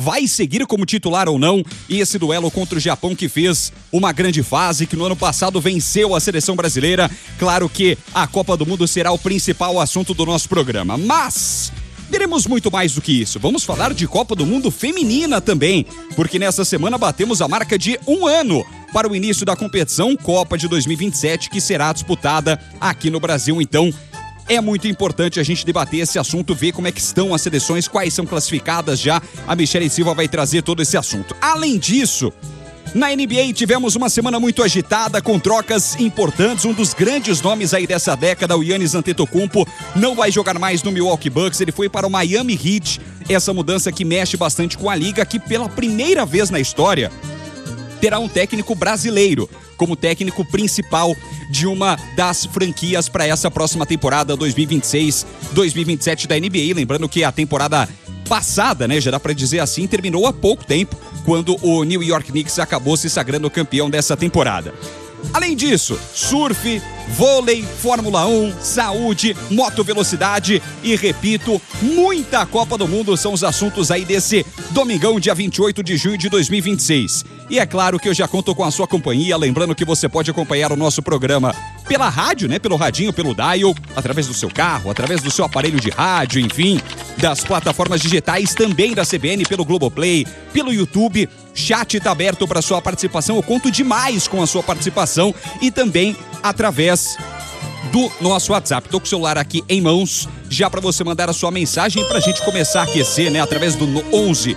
vai seguir como titular ou não? E esse duelo contra o Japão, que fez uma grande fase, que no ano passado venceu a seleção brasileira. Claro que a Copa do Mundo será o principal assunto do nosso programa, mas teremos muito mais do que isso. Vamos falar de Copa do Mundo feminina também, porque nessa semana batemos a marca de 1 ano para o início da competição Copa de 2027, que será disputada aqui no Brasil. Então, é muito importante a gente debater esse assunto, ver como é que estão as seleções, quais são classificadas já. A Michele Silva vai trazer todo esse assunto. Além disso, na NBA tivemos uma semana muito agitada, com trocas importantes. Um dos grandes nomes aí dessa década, o Giannis Antetokounmpo, não vai jogar mais no Milwaukee Bucks, ele foi para o Miami Heat. Essa mudança que mexe bastante com a liga, que pela primeira vez na história terá um técnico brasileiro como técnico principal de uma das franquias para essa próxima temporada 2026-2027 da NBA. Lembrando que a temporada passada, né, já dá para dizer assim, terminou há pouco tempo, quando o New York Knicks acabou se sagrando campeão dessa temporada. Além disso, surf, vôlei, Fórmula 1, saúde, motovelocidade e, repito, muita Copa do Mundo são os assuntos aí desse domingão, dia 28 de junho de 2026. E é claro que eu já conto com a sua companhia, lembrando que você pode acompanhar o nosso programa pela rádio, né, pelo radinho, pelo dial, através do seu carro, através do seu aparelho de rádio, enfim, das plataformas digitais também da CBN, pelo Globoplay, pelo YouTube. Chat tá aberto para sua participação, eu conto demais com a sua participação e também através do nosso WhatsApp. Tô com o celular aqui em mãos, já para você mandar a sua mensagem pra gente começar a aquecer, né? Através do 11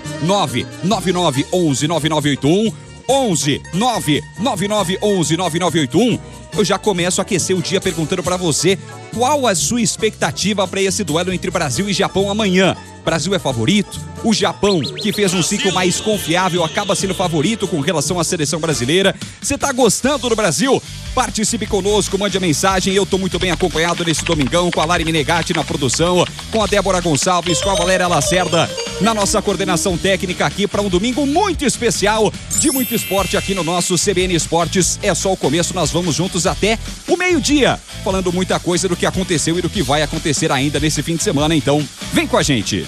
999 11 9981, 11 999 11 9981. Eu já começo a aquecer o dia perguntando para você qual a sua expectativa para esse duelo entre Brasil e Japão amanhã. Brasil é favorito? O Japão, que fez um ciclo mais confiável, acaba sendo favorito com relação à seleção brasileira. Você tá gostando do Brasil? Participe conosco, mande a mensagem. Eu tô muito bem acompanhado nesse domingão, com a Lari Menegatti na produção, com a Débora Gonçalves, com a Valéria Lacerda na nossa coordenação técnica aqui para um domingo muito especial, de muito esporte aqui no nosso CBN Esportes. É só o começo, nós vamos juntos até o meio-dia, falando muita coisa do que aconteceu e do que vai acontecer ainda nesse fim de semana. Então, vem com a gente.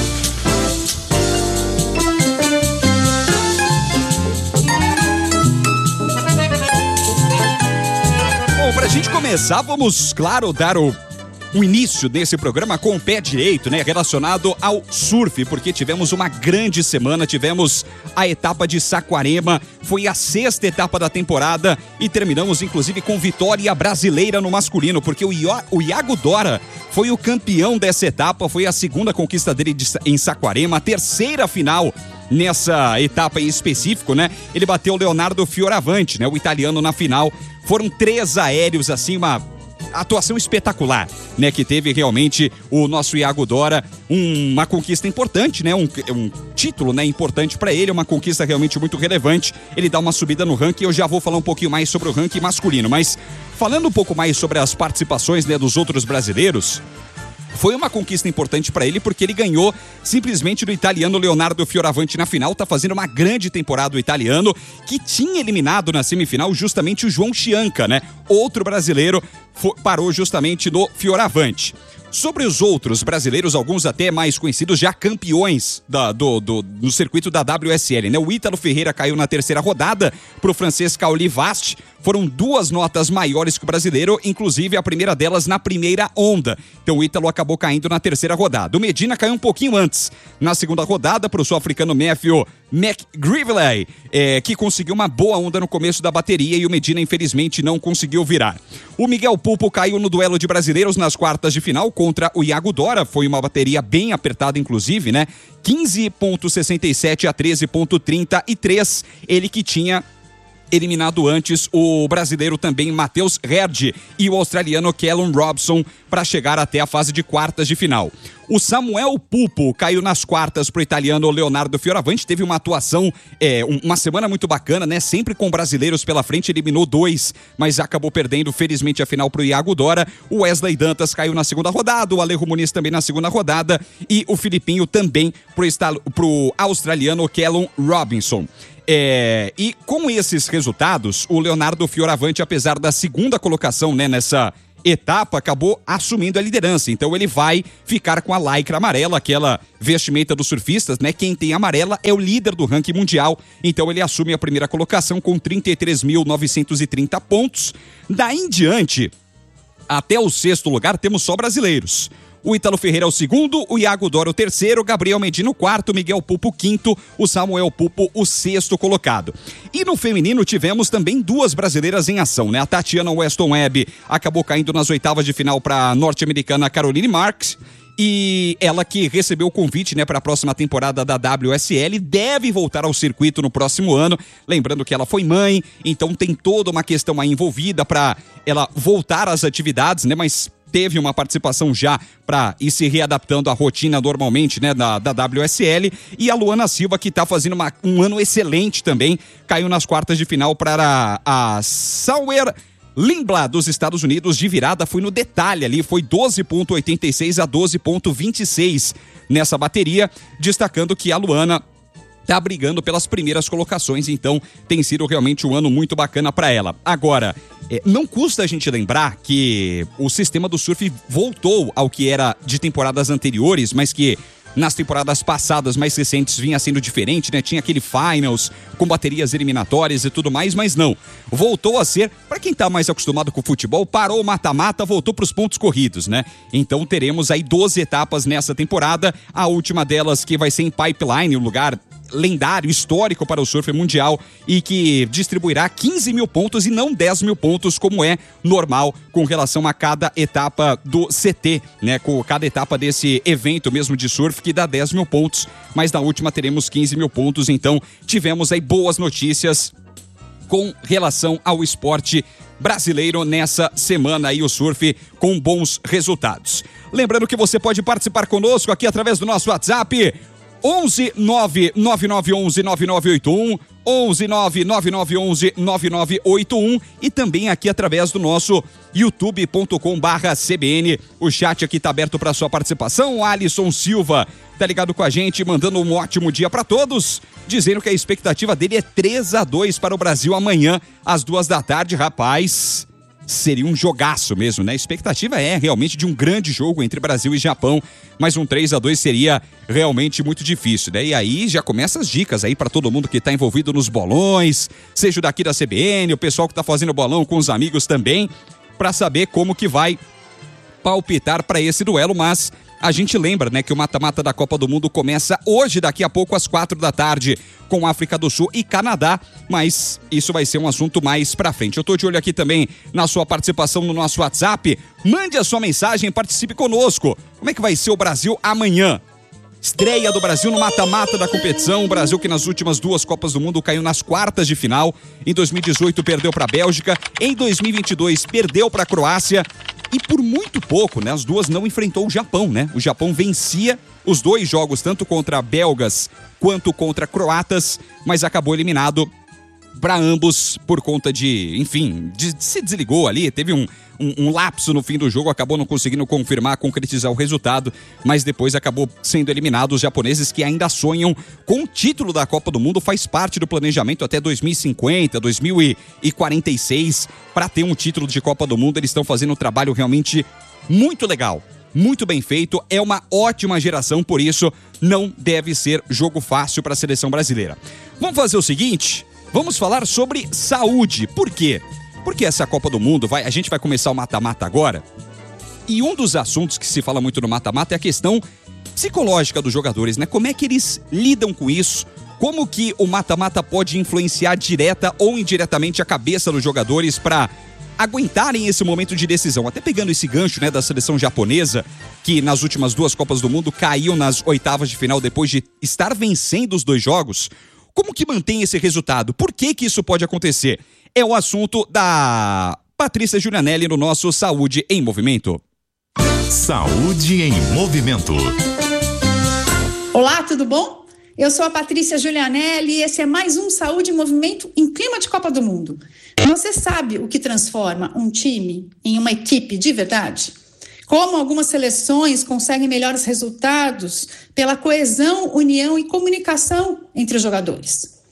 Bom, pra gente começar, vamos, claro, dar o início desse programa com o pé direito, né, relacionado ao surf, porque tivemos uma grande semana, tivemos a etapa de Saquarema, foi a 6ª etapa da temporada e terminamos inclusive com vitória brasileira no masculino, porque o Iago Dora foi o campeão dessa etapa, foi a 2ª conquista dele em Saquarema, a 3ª final nessa etapa em específico, né? Ele bateu o Leonardo Fioravanti, né, o italiano, na final. Foram 3 aéreos, assim, uma atuação espetacular, né, que teve realmente o nosso Iago Dora, uma conquista importante, né, um título, né, importante para ele, uma conquista realmente muito relevante. Ele dá uma subida no ranking, eu já vou falar um pouquinho mais sobre o ranking masculino, mas falando um pouco mais sobre as participações, né, dos outros brasileiros, foi uma conquista importante para ele, porque ele ganhou simplesmente do italiano Leonardo Fioravanti na final. Tá fazendo uma grande temporada o italiano, que tinha eliminado na semifinal justamente o João Chianca, né? Outro brasileiro parou justamente no Fioravanti. Sobre os outros brasileiros, alguns até mais conhecidos, já campeões no circuito da WSL, né? O Ítalo Ferreira caiu na 3ª rodada pro francês Cauli Vast. Foram 2 notas maiores que o brasileiro, inclusive a primeira delas na primeira onda. Então o Ítalo acabou caindo na 3ª rodada. O Medina caiu um pouquinho antes, na 2ª rodada, pro sul-africano Matthew McGreevely, que conseguiu uma boa onda no começo da bateria e o Medina infelizmente não conseguiu virar. O Miguel Pulpo caiu no duelo de brasileiros nas quartas de final contra o Iago Dora, foi uma bateria bem apertada inclusive, né? 15,67 a 13,33, ele que tinha eliminado antes o brasileiro também Matheus Herd e o australiano Callum Robson para chegar até a fase de quartas de final. O Samuel Pulpo caiu nas quartas pro italiano Leonardo Fioravanti, teve uma atuação, uma semana muito bacana, né? Sempre com brasileiros pela frente, eliminou 2, mas acabou perdendo, felizmente, a final pro Iago Dora. O Wesley Dantas caiu na 2ª rodada, o Alejo Muniz também na 2ª rodada e o Filipinho também pro australiano Callum Robinson. E com esses resultados, o Leonardo Fioravanti, apesar da 2ª colocação, né, nessa etapa acabou assumindo a liderança. Então ele vai ficar com a lycra amarela, aquela vestimenta dos surfistas, né? Quem tem amarela é o líder do ranking mundial. Então ele assume a primeira colocação com 33.930 pontos. Daí em diante, até o sexto lugar, temos só brasileiros. O Ítalo Ferreira é o segundo, o Iago Dora o terceiro, o Gabriel Medina o quarto, o Miguel Pupo o quinto, o Samuel Pupo o sexto colocado. E no feminino tivemos também duas brasileiras em ação, né? A Tatiana Weston Webb acabou caindo nas oitavas de final para a norte-americana Caroline Marks. E ela que recebeu o convite, né, para a próxima temporada da WSL, deve voltar ao circuito no próximo ano. Lembrando que ela foi mãe, então tem toda uma questão aí envolvida para ela voltar às atividades, né, mas teve uma participação já para ir se readaptando à rotina normalmente, né, da WSL. E a Luana Silva, que está fazendo um ano excelente também, caiu nas quartas de final para a Sauer Lindblad dos Estados Unidos. De virada, foi no detalhe ali, foi 12,86 a 12,26 nessa bateria, destacando que a Luana tá brigando pelas primeiras colocações, então tem sido realmente um ano muito bacana para ela. Agora, não custa a gente lembrar que o sistema do surf voltou ao que era de temporadas anteriores, mas que nas temporadas passadas, mais recentes, vinha sendo diferente, né? Tinha aquele finals com baterias eliminatórias e tudo mais, mas não. Voltou a ser, para quem tá mais acostumado com o futebol, parou o mata-mata, voltou pros pontos corridos, né? Então teremos aí 12 etapas nessa temporada, a última delas que vai ser em Pipeline, um lugar lendário, histórico para o surf mundial e que distribuirá 15 mil pontos e não 10 mil pontos, como é normal com relação a cada etapa do CT, né? Com cada etapa desse evento mesmo de surf, que dá 10 mil pontos, mas na última teremos 15 mil pontos, então tivemos aí boas notícias com relação ao esporte brasileiro nessa semana aí, o surf com bons resultados. Lembrando que você pode participar conosco aqui através do nosso WhatsApp 11 99911 9981, 11 99911 9981 e também aqui através do nosso youtube.com/CBN. O chat aqui tá aberto para sua participação. O Alisson Silva tá ligado com a gente, mandando um ótimo dia para todos, dizendo que a expectativa dele é 3-2 para o Brasil amanhã às 14h. Rapaz, seria um jogaço mesmo, né? A expectativa é realmente de um grande jogo entre Brasil e Japão, mas um 3-2 seria realmente muito difícil, né? E aí já começa as dicas aí para todo mundo que tá envolvido nos bolões, seja daqui da CBN, o pessoal que tá fazendo bolão com os amigos também, para saber como que vai palpitar para esse duelo, mas a gente lembra, né, que o mata-mata da Copa do Mundo começa hoje, daqui a pouco, às 4h, com África do Sul e Canadá, mas isso vai ser um assunto mais pra frente. Eu tô de olho aqui também na sua participação no nosso WhatsApp. Mande a sua mensagem, participe conosco. Como é que vai ser o Brasil amanhã? Estreia do Brasil no mata-mata da competição. O Brasil que nas últimas duas Copas do Mundo caiu nas quartas de final. Em 2018 perdeu para a Bélgica. Em 2022 perdeu para a Croácia. E por muito pouco, né? As duas não enfrentou o Japão, né? O Japão vencia os dois jogos, tanto contra belgas quanto contra croatas, mas acabou eliminado para ambos por conta de, enfim, se desligou ali, teve um lapso no fim do jogo, acabou não conseguindo concretizar o resultado, mas depois acabou sendo eliminado. Os japoneses que ainda sonham com o título da Copa do Mundo, faz parte do planejamento até 2050, 2046, para ter um título de Copa do Mundo. Eles estão fazendo um trabalho realmente muito legal, muito bem feito, é uma ótima geração, por isso não deve ser jogo fácil para a seleção brasileira. Vamos fazer o seguinte, vamos falar sobre saúde. Por quê? Porque essa Copa do Mundo, a gente vai começar o mata-mata agora, e um dos assuntos que se fala muito no mata-mata é a questão psicológica dos jogadores, né? Como é que eles lidam com isso? Como que o mata-mata pode influenciar direta ou indiretamente a cabeça dos jogadores para aguentarem esse momento de decisão? Até pegando esse gancho, né, da seleção japonesa, que nas últimas duas Copas do Mundo caiu nas oitavas de final depois de estar vencendo os dois jogos. Como que mantém esse resultado? Por que que isso pode acontecer? É o assunto da Patrícia Giulianelli no nosso Saúde em Movimento. Saúde em Movimento. Olá, tudo bom? Eu sou a Patrícia Giulianelli e esse é mais um Saúde em Movimento em clima de Copa do Mundo. Você sabe o que transforma um time em uma equipe de verdade? Como algumas seleções conseguem melhores resultados pela coesão, união e comunicação entre os jogadores.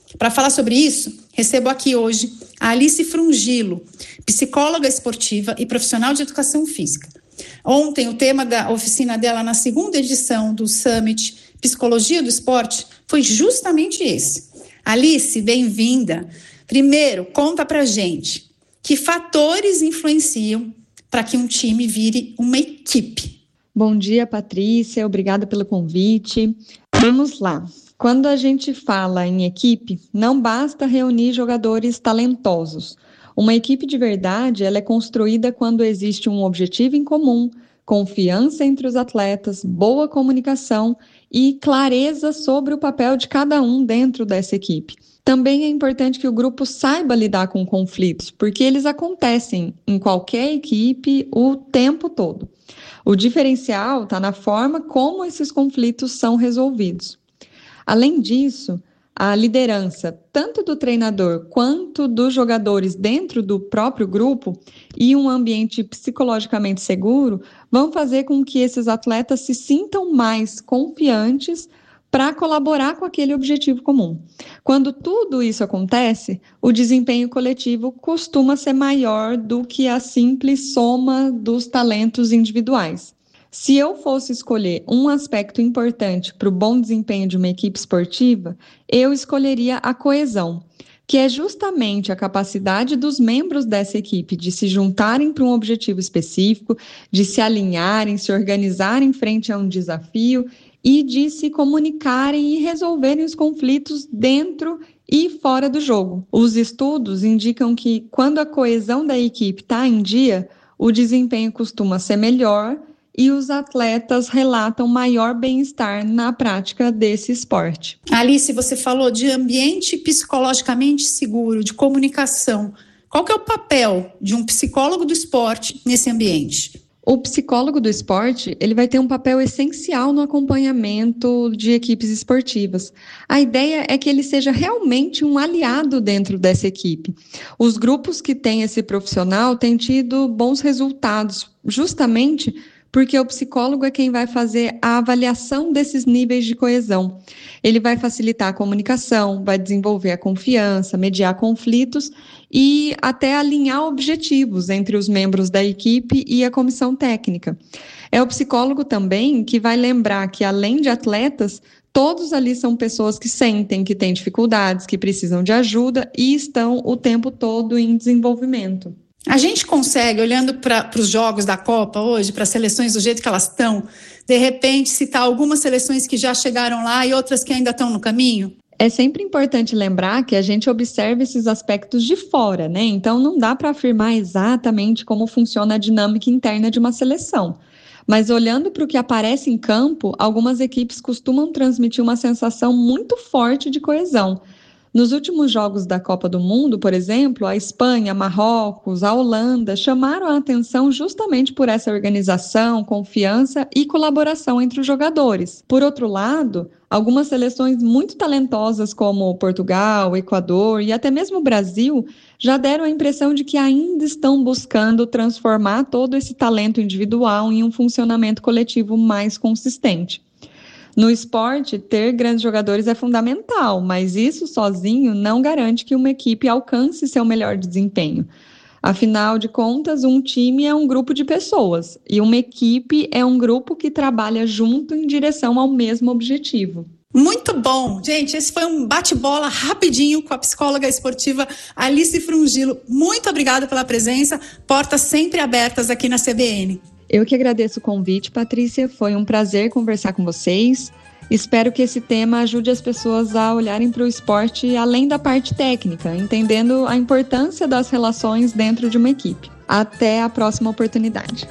Para falar sobre isso, recebo aqui hoje a Alice Frungilo, psicóloga esportiva e profissional de educação física. Ontem, o tema da oficina dela na 2ª edição do Summit Psicologia do Esporte foi justamente esse. Alice, bem-vinda. Primeiro, conta pra gente que fatores influenciam para que um time vire uma equipe. Bom dia, Patrícia. Obrigada pelo convite. Vamos lá. Quando a gente fala em equipe, não basta reunir jogadores talentosos. Uma equipe de verdade, ela é construída quando existe um objetivo em comum, confiança entre os atletas, boa comunicação e clareza sobre o papel de cada um dentro dessa equipe. Também é importante que o grupo saiba lidar com conflitos, porque eles acontecem em qualquer equipe o tempo todo. O diferencial está na forma como esses conflitos são resolvidos. Além disso, a liderança, tanto do treinador quanto dos jogadores dentro do próprio grupo e um ambiente psicologicamente seguro, vão fazer com que esses atletas se sintam mais confiantes para colaborar com aquele objetivo comum. Quando tudo isso acontece, o desempenho coletivo costuma ser maior do que a simples soma dos talentos individuais. Se eu fosse escolher um aspecto importante para o bom desempenho de uma equipe esportiva, eu escolheria a coesão, que é justamente a capacidade dos membros dessa equipe de se juntarem para um objetivo específico, de se alinharem, se organizarem frente a um desafio e de se comunicarem e resolverem os conflitos dentro e fora do jogo. Os estudos indicam que quando a coesão da equipe está em dia, o desempenho costuma ser melhor e os atletas relatam maior bem-estar na prática desse esporte. Alice, você falou de ambiente psicologicamente seguro, de comunicação. Qual que é o papel de um psicólogo do esporte nesse ambiente? O psicólogo do esporte, ele vai ter um papel essencial no acompanhamento de equipes esportivas. A ideia é que ele seja realmente um aliado dentro dessa equipe. Os grupos que têm esse profissional têm tido bons resultados, justamente porque o psicólogo é quem vai fazer a avaliação desses níveis de coesão. Ele vai facilitar a comunicação, vai desenvolver a confiança, mediar conflitos e até alinhar objetivos entre os membros da equipe e a comissão técnica. É o psicólogo também que vai lembrar que, além de atletas, todos ali são pessoas que sentem, que têm dificuldades, que precisam de ajuda e estão o tempo todo em desenvolvimento. A gente consegue, olhando para os jogos da Copa hoje, para as seleções do jeito que elas estão, de repente citar algumas seleções que já chegaram lá e outras que ainda estão no caminho? É sempre importante lembrar que a gente observa esses aspectos de fora, né? Então não dá para afirmar exatamente como funciona a dinâmica interna de uma seleção. Mas olhando para o que aparece em campo, algumas equipes costumam transmitir uma sensação muito forte de coesão. Nos últimos jogos da Copa do Mundo, por exemplo, a Espanha, Marrocos, a Holanda chamaram a atenção justamente por essa organização, confiança e colaboração entre os jogadores. Por outro lado, algumas seleções muito talentosas como Portugal, Equador e até mesmo o Brasil já deram a impressão de que ainda estão buscando transformar todo esse talento individual em um funcionamento coletivo mais consistente. No esporte, ter grandes jogadores é fundamental, mas isso sozinho não garante que uma equipe alcance seu melhor desempenho. Afinal de contas, um time é um grupo de pessoas e uma equipe é um grupo que trabalha junto em direção ao mesmo objetivo. Muito bom! Gente, esse foi um bate-bola rapidinho com a psicóloga esportiva Alice Frungilo. Muito obrigada pela presença, portas sempre abertas aqui na CBN. Eu que agradeço o convite, Patrícia. Foi um prazer conversar com vocês. Espero que esse tema ajude as pessoas a olharem para o esporte além da parte técnica, entendendo a importância das relações dentro de uma equipe. Até a próxima oportunidade.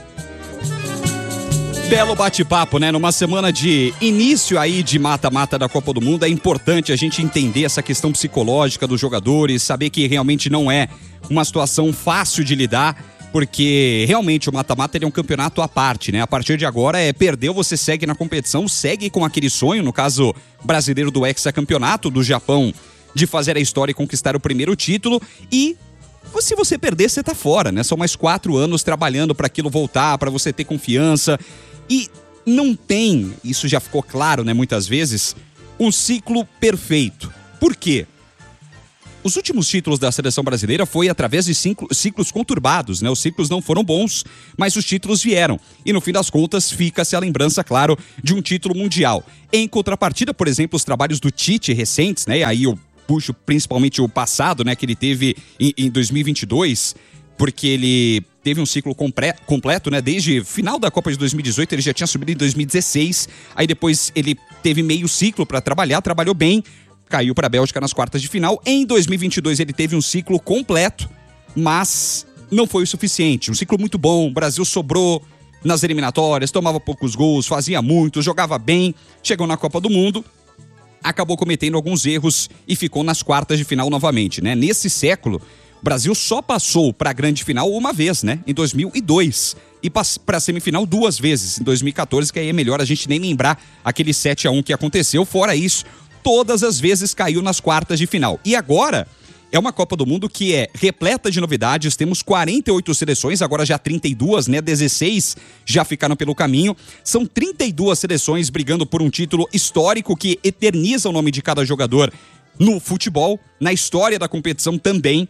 Belo bate-papo, né? Numa semana de início aí de mata-mata da Copa do Mundo, é importante a gente entender essa questão psicológica dos jogadores, saber que realmente não é uma situação fácil de lidar, porque realmente o mata-mata é um campeonato à parte, né? A partir de agora perdeu, você segue na competição, segue com aquele sonho, no caso brasileiro do hexacampeonato do Japão, de fazer a história e conquistar o primeiro título, e se você perder, você tá fora, né? São mais 4 anos trabalhando para aquilo voltar, para você ter confiança, e não tem, isso já ficou claro, né, muitas vezes, um ciclo perfeito. Por quê? os últimos títulos da seleção brasileira foi através de ciclos conturbados, né? Os ciclos não foram bons, mas os títulos vieram. E no fim das contas, fica-se a lembrança, claro, de um título mundial. Em contrapartida, por exemplo, os trabalhos do Tite recentes, né? Aí eu puxo principalmente o passado, né? Que ele teve em 2022, porque ele teve um ciclo completo, né? Desde final da Copa de 2018, ele já tinha subido em 2016. Aí depois ele teve meio ciclo para trabalhar, trabalhou bem, caiu para a Bélgica nas quartas de final. Em 2022 ele teve um ciclo completo, mas não foi o suficiente. Um ciclo muito bom, o Brasil sobrou nas eliminatórias, tomava poucos gols, fazia muito, jogava bem, chegou na Copa do Mundo, acabou cometendo alguns erros e ficou nas quartas de final novamente, né? Nesse século, o Brasil só passou para a grande final uma vez, né? Em 2002. E para a semifinal 2 vezes, em 2014, que aí é melhor a gente nem lembrar aquele 7-1 que aconteceu. Fora isso, todas as vezes caiu nas quartas de final. E agora é uma Copa do Mundo que é repleta de novidades. Temos 48 seleções, agora já 32, né? 16 já ficaram pelo caminho. São 32 seleções brigando por um título histórico que eterniza o nome de cada jogador no futebol, na história da competição também.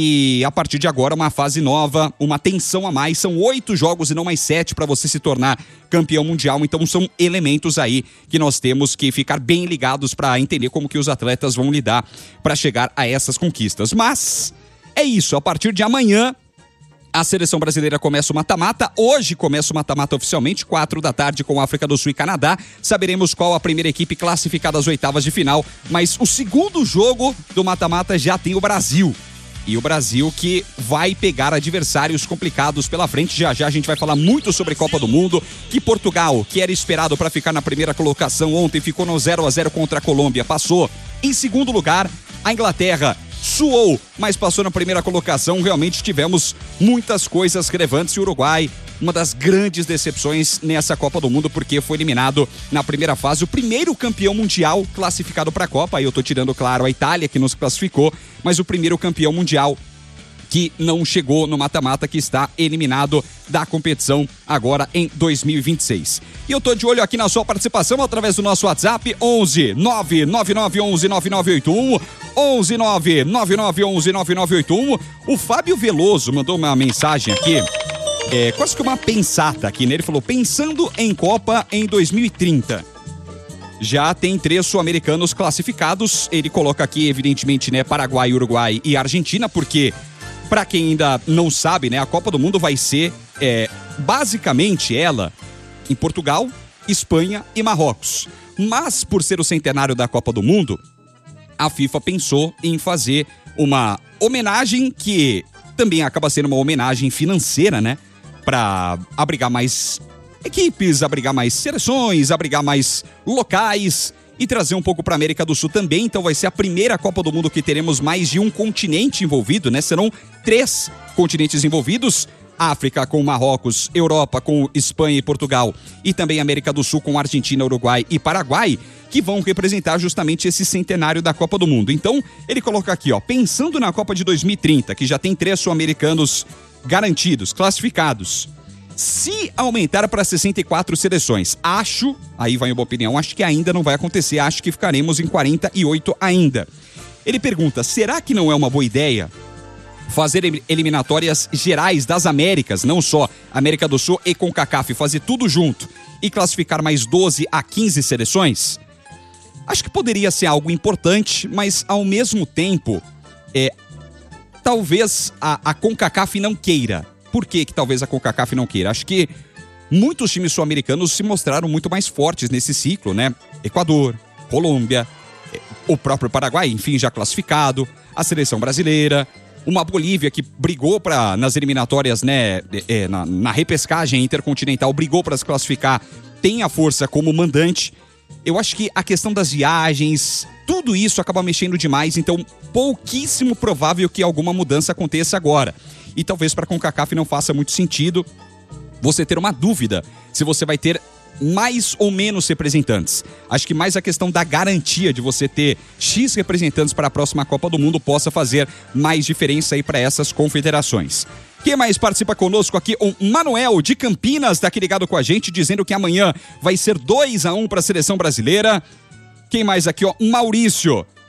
E a partir de agora uma fase nova, uma tensão a mais, são 8 jogos e não mais 7 para você se tornar campeão mundial, então são elementos aí que nós temos que ficar bem ligados para entender como que os atletas vão lidar para chegar a essas conquistas. Mas é isso, a partir de amanhã a seleção brasileira começa o mata-mata. Hoje começa o mata-mata oficialmente, 4 da tarde com África do Sul e Canadá. Saberemos qual a primeira equipe classificada às oitavas de final, mas o segundo jogo do mata-mata já tem o Brasil. E o Brasil que vai pegar adversários complicados pela frente. Já já a gente vai falar muito sobre Copa do Mundo. Que Portugal, que era esperado para ficar na primeira colocação ontem, ficou no 0-0 contra a Colômbia. Passou em segundo lugar. A Inglaterra suou, mas passou na primeira colocação. Realmente tivemos muitas coisas relevantes. E o Uruguai, uma das grandes decepções nessa Copa do Mundo, porque foi eliminado na primeira fase. O primeiro campeão mundial classificado para a Copa. Aí eu tô tirando, claro, a Itália, que nos classificou, mas o primeiro campeão mundial que não chegou no mata-mata, que está eliminado da competição agora em 2026. E eu tô de olho aqui na sua participação através do nosso WhatsApp, 11 99911 9981, 11 99911 9981. O Fábio Veloso mandou uma mensagem aqui, quase que uma pensata aqui, né? Ele falou, pensando em Copa em 2030. Já tem 3 sul-americanos classificados. Ele coloca aqui, evidentemente, né, Paraguai, Uruguai e Argentina, porque, para quem ainda não sabe, né, a Copa do Mundo vai ser, basicamente, ela em Portugal, Espanha e Marrocos. Mas, por ser o centenário da Copa do Mundo, a FIFA pensou em fazer uma homenagem que também acaba sendo uma homenagem financeira, né, para abrigar mais equipes, abrigar mais seleções, abrigar mais locais e trazer um pouco para a América do Sul também. Então vai ser a primeira Copa do Mundo que teremos mais de um continente envolvido, né? Serão 3 continentes envolvidos: África com Marrocos, Europa com Espanha e Portugal, e também América do Sul com Argentina, Uruguai e Paraguai, que vão representar justamente esse centenário da Copa do Mundo. Então ele coloca aqui, ó, pensando na Copa de 2030, que já tem 3 sul-americanos garantidos, classificados. Se aumentar para 64 seleções, acho, aí vai uma opinião, acho que ainda não vai acontecer, acho que ficaremos em 48 ainda. Ele pergunta, será que não é uma boa ideia fazer eliminatórias gerais das Américas, não só América do Sul e CONCACAF, fazer tudo junto e classificar mais 12 a 15 seleções? Acho que poderia ser algo importante, mas ao mesmo tempo, talvez a CONCACAF não queira. Por que talvez a CONCACAF não queira? Acho que muitos times sul-americanos se mostraram muito mais fortes nesse ciclo, né? Equador, Colômbia, o próprio Paraguai, enfim, já classificado, a seleção brasileira, uma Bolívia que brigou nas eliminatórias, né? Na repescagem intercontinental, brigou para se classificar, tem a força como mandante. Eu acho que a questão das viagens, tudo isso acaba mexendo demais, então pouquíssimo provável que alguma mudança aconteça agora. E talvez para a CONCACAF não faça muito sentido você ter uma dúvida se você vai ter mais ou menos representantes. Acho que mais a questão da garantia de você ter X representantes para a próxima Copa do Mundo possa fazer mais diferença aí para essas confederações. Quem mais participa conosco aqui? O Manuel de Campinas está aqui ligado com a gente, dizendo que amanhã vai ser 2-1 para a seleção brasileira. Quem mais aqui? Ó, Maurício.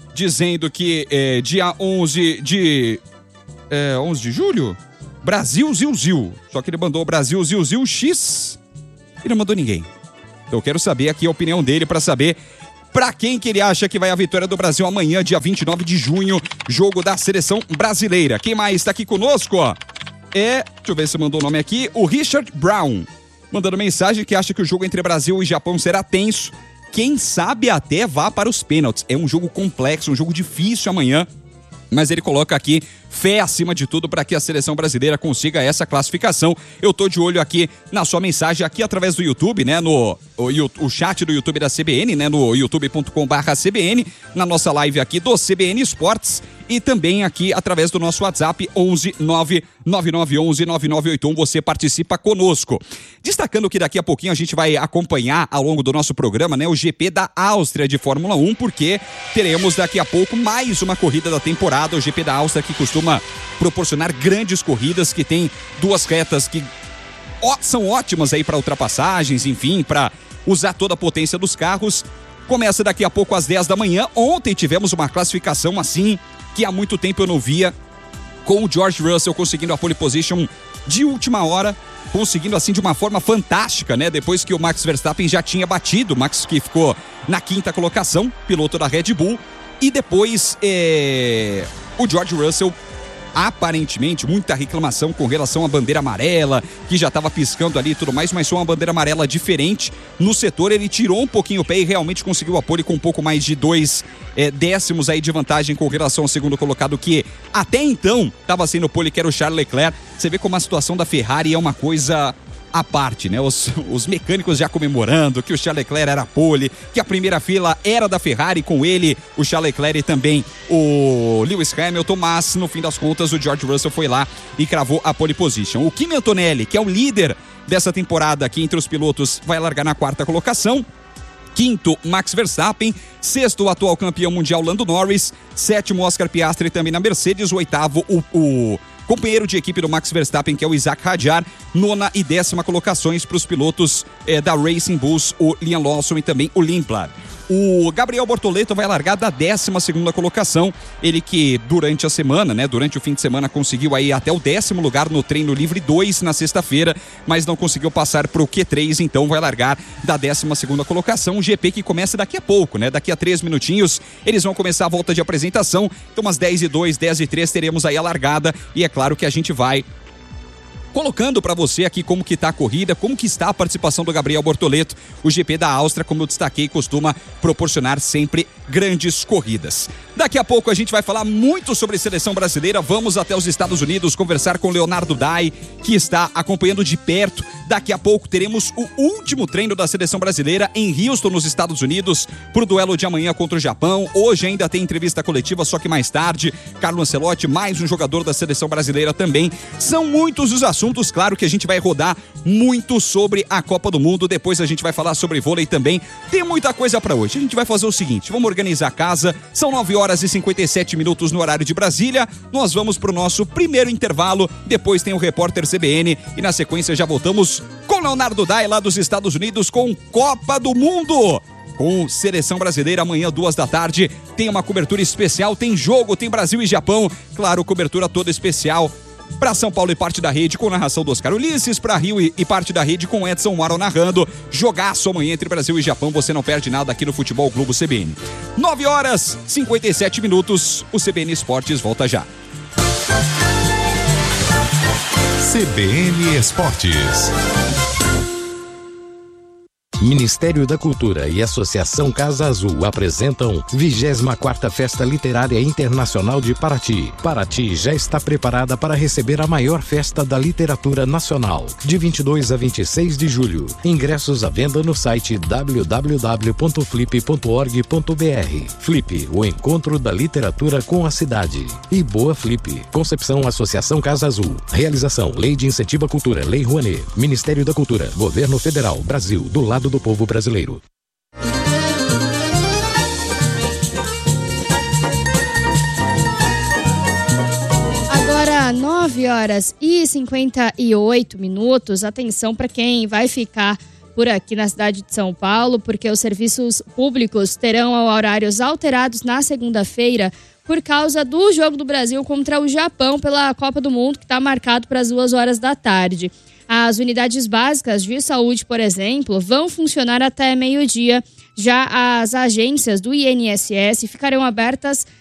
dizendo que dia 11 de julho, Brasil Zil. Só que ele mandou Brasil Zil X e não mandou ninguém. Então eu quero saber aqui a opinião dele para saber pra quem que ele acha que vai a vitória do Brasil amanhã, dia 29 de junho, jogo da seleção brasileira. Quem mais tá aqui conosco, ó? Deixa eu ver se mandou o nome aqui, o Richard Brown, mandando mensagem que acha que o jogo entre Brasil e Japão será tenso. Quem sabe até vá para os pênaltis. É um jogo complexo, um jogo difícil amanhã, mas ele coloca aqui fé acima de tudo para que a seleção brasileira consiga essa classificação. Eu tô de olho aqui na sua mensagem aqui através do YouTube, né? O chat do YouTube da CBN, né? No youtube.com/CBN, na nossa live aqui do CBN Esportes e também aqui através do nosso WhatsApp 11 99911 9981. Você participa conosco. Destacando que daqui a pouquinho a gente vai acompanhar ao longo do nosso programa, né? O GP da Áustria de Fórmula 1, porque teremos daqui a pouco mais uma corrida da temporada, o GP da Áustria, que costuma proporcionar grandes corridas, que tem duas retas que são ótimas aí para ultrapassagens, enfim, para usar toda a potência dos carros. Começa daqui a pouco às 10 da manhã. Ontem tivemos uma classificação assim que há muito tempo eu não via, com o George Russell conseguindo a pole position de última hora, conseguindo assim de uma forma fantástica, né? Depois que o Max Verstappen já tinha batido, o Max que ficou na 5ª colocação, piloto da Red Bull, e depois o George Russell, aparentemente, muita reclamação com relação à bandeira amarela, que já estava piscando ali e tudo mais, mas foi uma bandeira amarela diferente no setor. Ele tirou um pouquinho o pé e realmente conseguiu a pole com um pouco mais de 2 décimos aí de vantagem com relação ao segundo colocado, que até então estava sendo pole, que era o Charles Leclerc. Você vê como a situação da Ferrari é uma coisa à parte, né? Os mecânicos já comemorando que o Charles Leclerc era pole, que a primeira fila era da Ferrari, com ele, o Charles Leclerc e também o Lewis Hamilton, mas no fim das contas o George Russell foi lá e cravou a pole position. O Kimi Antonelli, que é o líder dessa temporada aqui entre os pilotos, vai largar na 4ª colocação. 5º, Max Verstappen. 6º, o atual campeão mundial Lando Norris. 7º, Oscar Piastri também na Mercedes. 8º, o companheiro de equipe do Max Verstappen, que é o Isaac Hadjar. 9ª e 10ª colocações para os pilotos da Racing Bulls, o Liam Lawson e também o Lindblad. O Gabriel Bortoleto vai largar da 12ª colocação. Ele que durante a semana, né, durante o fim de semana, conseguiu aí até o 10º lugar no treino livre 2 na sexta-feira, mas não conseguiu passar para o Q3, então vai largar da 12ª colocação. Um GP que começa daqui a pouco, né? Daqui a 3 minutinhos eles vão começar a volta de apresentação. Então às 10h02, 10h03 teremos aí a largada e é claro que a gente vai colocando para você aqui como que tá a corrida, como que está a participação do Gabriel Bortoleto. O GP da Áustria, como eu destaquei, costuma proporcionar sempre grandes corridas. Daqui a pouco a gente vai falar muito sobre seleção brasileira. Vamos até os Estados Unidos conversar com o Leonardo Dai, que está acompanhando de perto. Daqui a pouco teremos o último treino da seleção brasileira em Houston, nos Estados Unidos, pro duelo de amanhã contra o Japão. Hoje ainda tem entrevista coletiva, só que mais tarde, Carlo Ancelotti, mais um jogador da seleção brasileira também. São muitos os assuntos, claro que a gente vai rodar muito sobre a Copa do Mundo. Depois a gente vai falar sobre vôlei também. Tem muita coisa para hoje. A gente vai fazer o seguinte, vamos organizar a casa. São 9h57 no horário de Brasília. Nós vamos pro nosso primeiro intervalo. Depois tem o repórter CBN e na sequência já voltamos com Leonardo Dai lá dos Estados Unidos com Copa do Mundo. Com seleção brasileira, amanhã 2 da tarde, tem uma cobertura especial, tem jogo, tem Brasil e Japão. Claro, cobertura toda especial para São Paulo e parte da rede com narração do Oscar Ulisses, para Rio e parte da rede com Edson Maro narrando. Jogaço amanhã entre Brasil e Japão, você não perde nada aqui no Futebol Globo CBN. 9h57, o CBN Esportes volta já. CBN Esportes. Ministério da Cultura e Associação Casa Azul apresentam 24ª Festa Literária Internacional de Paraty. Paraty já está preparada para receber a maior festa da literatura nacional, de 22 a 26 de julho. Ingressos à venda no site www.flip.org.br. Flip, o encontro da literatura com a cidade. E Boa Flip. Concepção Associação Casa Azul. Realização Lei de Incentivo à Cultura, Lei Rouanet. Ministério da Cultura, Governo Federal, Brasil, do lado do povo brasileiro. Agora 9h58. Atenção para quem vai ficar por aqui na cidade de São Paulo, porque os serviços públicos terão horários alterados na segunda-feira por causa do jogo do Brasil contra o Japão pela Copa do Mundo, que está marcado para as 2h da tarde. As unidades básicas de saúde, por exemplo, vão funcionar até meio-dia. Já as agências do INSS ficarão abertas